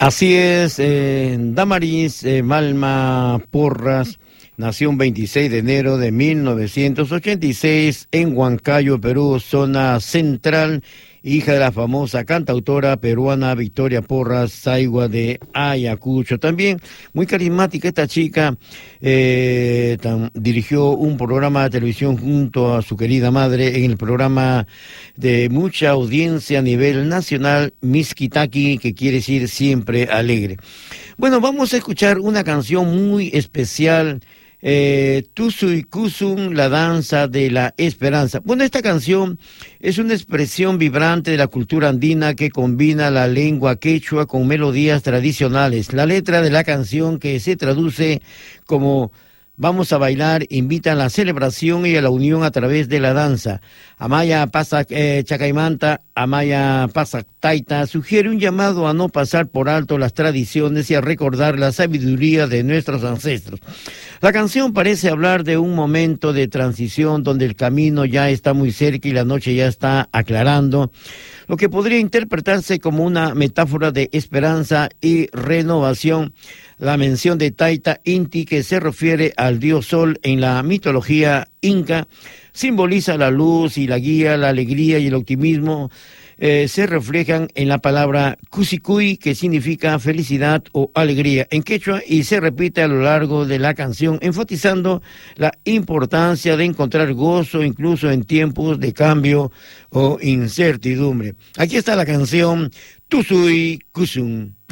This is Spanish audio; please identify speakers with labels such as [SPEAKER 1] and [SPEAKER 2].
[SPEAKER 1] Así es, Damaris Malma Porras nació un 26 de enero de 1986 en Huancayo, Perú, zona central, hija de la famosa cantautora peruana Victoria Porras Saigua de Ayacucho. También muy carismática esta chica, dirigió un programa de televisión junto a su querida madre en el programa de mucha audiencia a nivel nacional, Miskitaki, que quiere decir siempre alegre. Bueno, vamos a escuchar una canción muy especial, Tusui Kusum, la danza de la esperanza. Bueno, esta canción es una expresión vibrante de la cultura andina que combina la lengua quechua con melodías tradicionales. La letra de la canción, que se traduce como vamos a bailar, invita a la celebración y a la unión a través de la danza. Amaya Pasac Chacaimanta, Amaya Pasac Taita, sugiere un llamado a no pasar por alto las tradiciones y a recordar la sabiduría de nuestros ancestros. La canción parece hablar de un momento de transición donde el camino ya está muy cerca y la noche ya está aclarando, lo que podría interpretarse como una metáfora de esperanza y renovación. La mención de Taita Inti, que se refiere al dios Sol en la mitología inca, simboliza la luz y la guía, la alegría y el optimismo. Se reflejan en la palabra Kusikuy, que significa felicidad o alegría en quechua, y se repite a lo largo de la canción, enfatizando la importancia de encontrar gozo incluso en tiempos de cambio o incertidumbre. Aquí está la canción Tusui Kusum.